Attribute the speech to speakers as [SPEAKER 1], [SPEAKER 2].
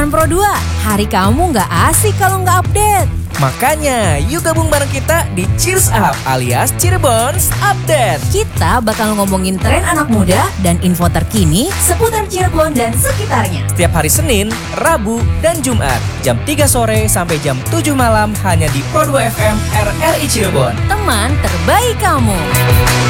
[SPEAKER 1] FM Pro 2. Hari kamu nggak asik kalau nggak update.
[SPEAKER 2] Makanya, yuk gabung bareng kita di Cheers Up alias Cirebons Update.
[SPEAKER 1] Kita bakal ngomongin tren anak muda dan info terkini seputar Cirebon dan sekitarnya.
[SPEAKER 2] Setiap hari Senin, Rabu, dan Jumat, jam 3 sore sampai jam 7 malam hanya di Pro 2 FM RRI Cirebon.
[SPEAKER 1] Teman terbaik kamu.